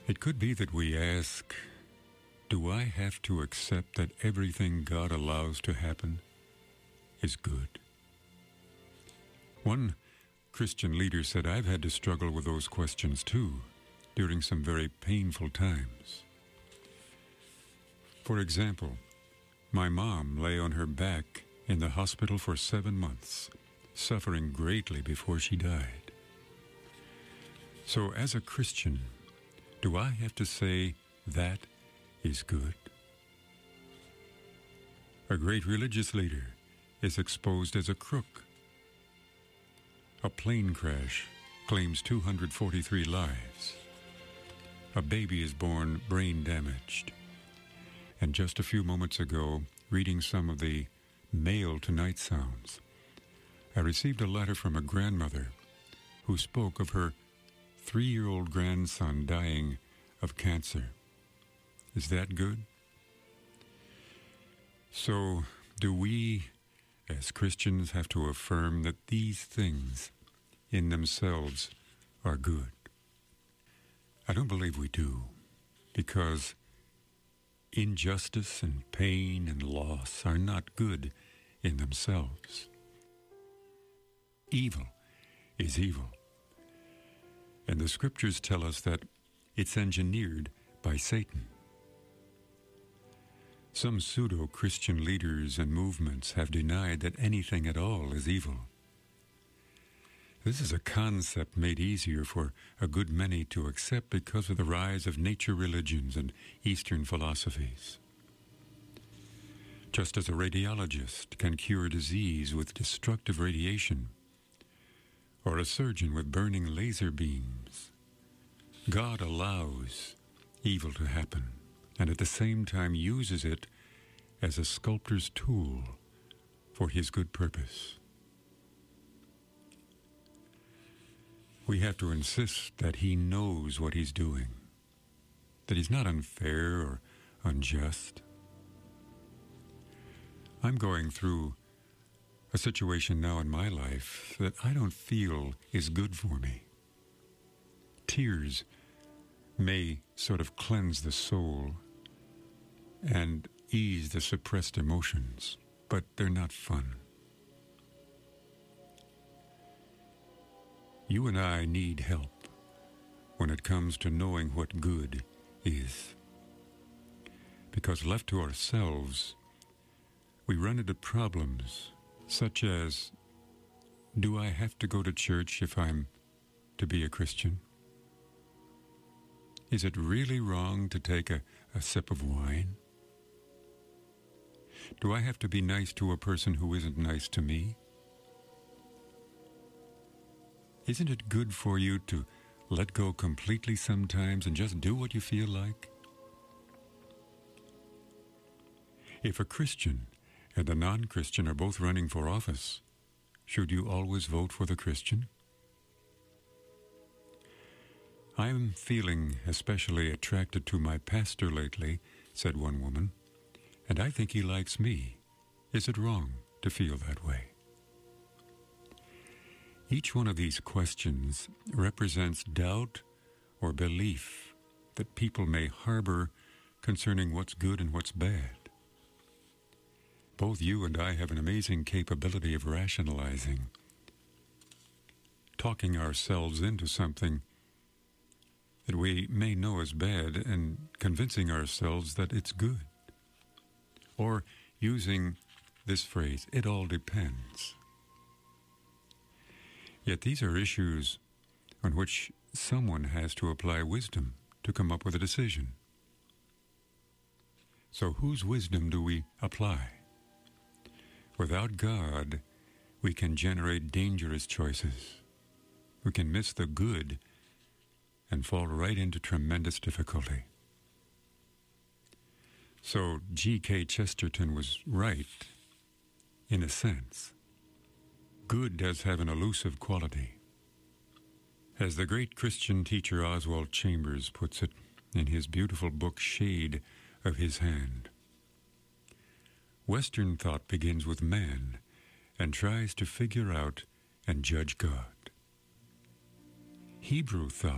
It could be that we ask, do I have to accept that everything God allows to happen is good? One Christian leader said, I've had to struggle with those questions too, during some very painful times. For example, my mom lay on her back in the hospital for 7 months, suffering greatly before she died. So as a Christian, do I have to say that is good? A great religious leader is exposed as a crook. A plane crash claims 243 lives. A baby is born brain damaged. And just a few moments ago, reading some of the Mail Tonight sounds, I received a letter from a grandmother who spoke of her 3-year-old grandson dying of cancer. Is that good? So, do we, as Christians, have to affirm that these things in themselves are good? I don't believe we do, because injustice and pain and loss are not good in themselves. Evil is evil. And the scriptures tell us that it's engineered by Satan. Some pseudo-Christian leaders and movements have denied that anything at all is evil. This is a concept made easier for a good many to accept because of the rise of nature religions and Eastern philosophies. Just as a radiologist can cure disease with destructive radiation, or a surgeon with burning laser beams, God allows evil to happen, and at the same time uses it as a sculptor's tool for his good purpose. We have to insist that he knows what he's doing, that he's not unfair or unjust. I'm going through a situation now in my life that I don't feel is good for me. Tears may sort of cleanse the soul and ease the suppressed emotions, but they're not fun. You and I need help when it comes to knowing what good is. Because left to ourselves, we run into problems such as, do I have to go to church if I'm to be a Christian? Is it really wrong to take a sip of wine? Do I have to be nice to a person who isn't nice to me? Isn't it good for you to let go completely sometimes and just do what you feel like? If a Christian and a non-Christian are both running for office, should you always vote for the Christian? I am feeling especially attracted to my pastor lately, said one woman, and I think he likes me. Is it wrong to feel that way? Each one of these questions represents doubt or belief that people may harbor concerning what's good and what's bad. Both you and I have an amazing capability of rationalizing, talking ourselves into something that we may know is bad and convincing ourselves that it's good. Or using this phrase, it all depends. Yet these are issues on which someone has to apply wisdom to come up with a decision. So whose wisdom do we apply? Without God, we can generate dangerous choices. We can miss the good and fall right into tremendous difficulty. So G.K. Chesterton was right, in a sense. Good does have an elusive quality. As the great Christian teacher Oswald Chambers puts it in his beautiful book, Shade of His Hand, Western thought begins with man and tries to figure out and judge God. Hebrew thought